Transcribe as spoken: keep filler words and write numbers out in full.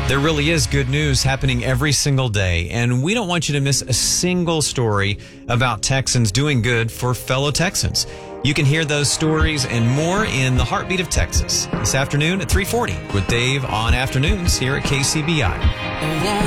There really is good news happening every single day, and we don't want you to miss a single story about Texans doing good for fellow Texans. You can hear those stories and more in the Heartbeat of Texas this afternoon at three forty with Dave on Afternoons here at K C B I.